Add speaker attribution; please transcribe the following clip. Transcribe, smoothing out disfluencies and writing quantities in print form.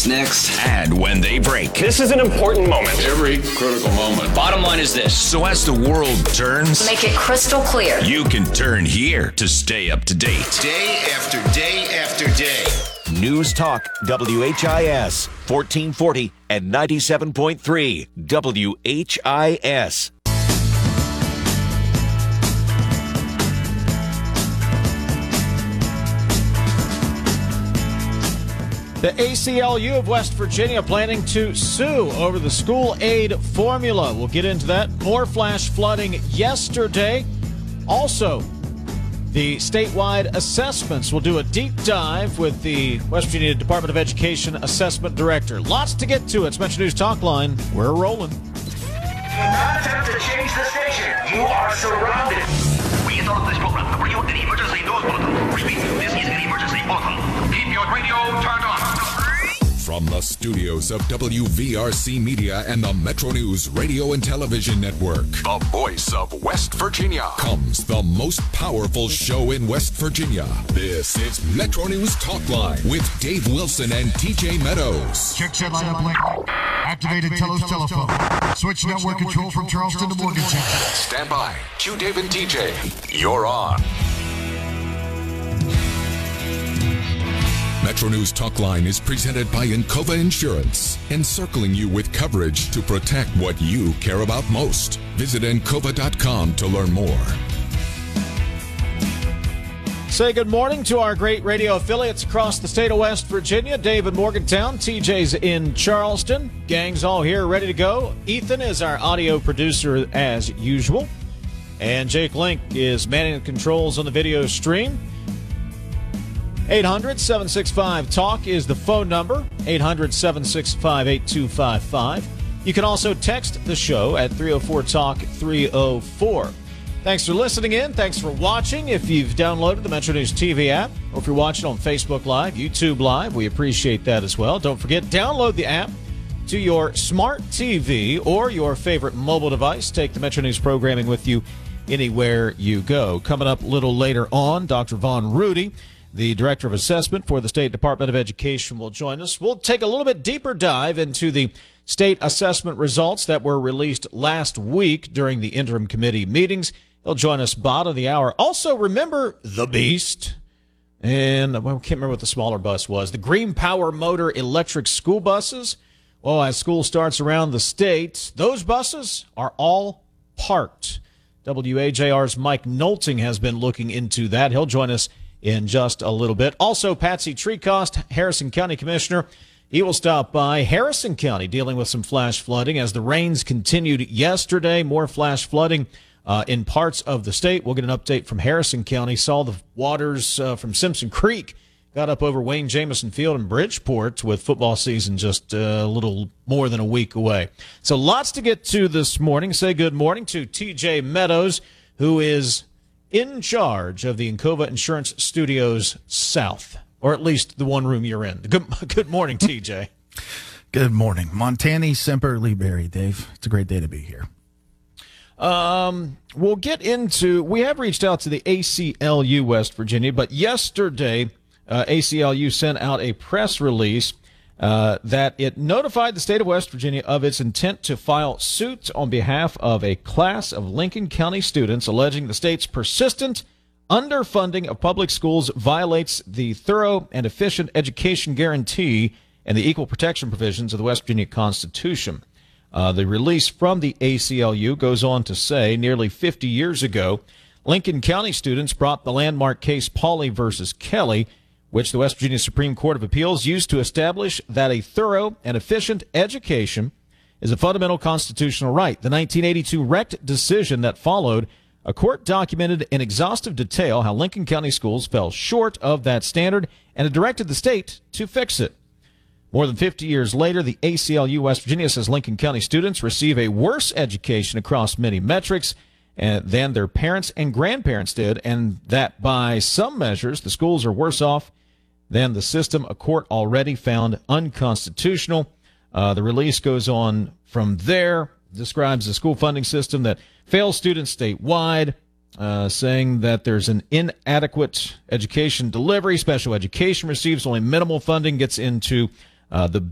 Speaker 1: What's next?
Speaker 2: And when they break.
Speaker 3: This is an important moment.
Speaker 4: Every critical moment.
Speaker 3: Bottom line is this.
Speaker 2: So as the world turns,
Speaker 5: make it crystal clear.
Speaker 2: You can turn here to stay up to date.
Speaker 6: Day after day after day.
Speaker 7: News Talk, WHIS, 1440 and 97.3 WHIS.
Speaker 8: The ACLU of West Virginia planning to sue over the school aid formula. We'll get into that. More flash flooding yesterday. Also, the statewide assessments. We'll do a deep dive with the West Virginia Department of Education Assessment Director. Lots to get to. It's Metro News Talk Line. We're rolling.
Speaker 9: Do not attempt to change the station. You are surrounded.
Speaker 10: We interrupt this program to bring you an emergency news bulletin. Repeat, this is an emergency bulletin. Keep your radio turned on.
Speaker 11: From the studios of WVRC Media and the Metro News Radio and Television Network, the voice of West Virginia, comes the most powerful show in West Virginia. This is Metro News Talk Line with Dave Wilson and TJ Meadows.
Speaker 12: Check lineup link. Activated Telos telephone. Switch network control from Charleston to Morgantown.
Speaker 11: Stand by. Q Dave and TJ. You're on. Metro News Talk Line is presented by Encova Insurance, encircling you with coverage to protect what you care about most. Visit Encova.com to learn more.
Speaker 8: Say good morning to our great radio affiliates across the state of West Virginia. Dave in Morgantown, TJ's in Charleston. Gang's all here, ready to go. Ethan is our audio producer as usual. And Jake Link is manning the controls on the video stream. 800-765-TALK is the phone number, 800-765-8255. You can also text the show at 304-TALK-304. Thanks for listening in. Thanks for watching. If you've downloaded the Metro News TV app, or if you're watching on Facebook Live, YouTube Live, we appreciate that as well. Don't forget, download the app to your smart TV or your favorite mobile device. Take the Metro News programming with you anywhere you go. Coming up a little later on, Dr. Vaughn Rudy, the Director of Assessment for the State Department of Education, will join us. We'll take a little bit deeper dive into the state assessment results that were released last week during the interim committee meetings. He'll join us bottom of the hour. Also, remember the Beast, and I can't remember what the smaller bus was, the Green Power Motor electric school buses. Well, as school starts around the state, those buses are all parked. WAJR's Mike Nolting has been looking into that. He'll join us in just a little bit. Also, Patsy Treecost, Harrison County Commissioner, he will stop by. Harrison County dealing with some flash flooding as the rains continued yesterday. More flash flooding in parts of the state. We'll get an update from Harrison County. Saw the waters from Simpson Creek got up over Wayne Jamison Field in Bridgeport with football season just a little more than a week away. So lots to get to this morning. Say good morning to TJ Meadows, who is in charge of the Encova Insurance Studios South, or at least the one room you're in. Good morning, TJ.
Speaker 13: Good morning. Montani, Semper, Lee Berry, Dave. It's a great day to be here.
Speaker 8: We'll get into, we have reached out to the ACLU West Virginia, but yesterday ACLU sent out a press release that it notified the state of West Virginia of its intent to file suit on behalf of a class of Lincoln County students alleging the state's persistent underfunding of public schools violates the thorough and efficient education guarantee and the equal protection provisions of the West Virginia Constitution. The release from the ACLU goes on to say nearly 50 years ago, Lincoln County students brought the landmark case Pauley versus Kelly, which the West Virginia Supreme Court of Appeals used to establish that a thorough and efficient education is a fundamental constitutional right. The 1982 RECT decision that followed, a court documented in exhaustive detail how Lincoln County schools fell short of that standard, and it directed the state to fix it. More than 50 years later, the ACLU West Virginia says Lincoln County students receive a worse education across many metrics than their parents and grandparents did, and that by some measures, the schools are worse off than the system a court already found unconstitutional. The release goes on from there, describes the school funding system that fails students statewide, saying that there's an inadequate education delivery. Special education receives only minimal funding, gets into the